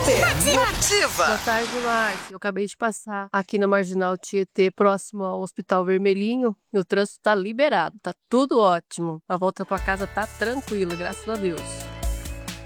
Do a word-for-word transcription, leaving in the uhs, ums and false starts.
Super Motiva. Boa tarde, Márcia. Eu acabei de passar aqui na Marginal Tietê, próximo ao Hospital Vermelhinho, e o trânsito tá liberado, tá tudo ótimo. A volta pra casa tá tranquila, graças a Deus.